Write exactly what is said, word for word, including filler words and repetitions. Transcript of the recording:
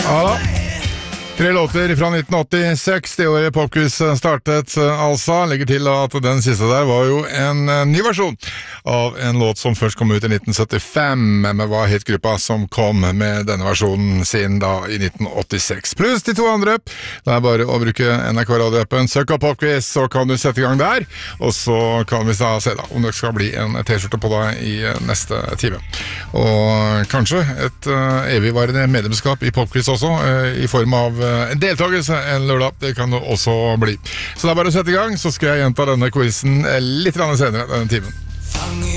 Ja da. Tre låter fra nitten åttiseks, det året Popquiz startet, altså. Legger til at den siste der var jo en ny versjon av en låt som først kom ut i nitten syttifem, men var hitgruppa som kom med denne versjonen sin da i nitten åttiseks. Pluss de to andre. Det er bare å bruke N R K Radio-appen, søk opp Popquiz, så kan du sette i gang der, og så kan vi da se da om det skal bli en t-skjorte på deg i neste time. Og kanskje et uh, evigvarende medlemskap i Popquiz også, uh, i form av en deltagelse en lørdag, det kan det også bli. Så det er bare å sette i gang, så skal jeg gjenta denne quizen litt senere denne timen.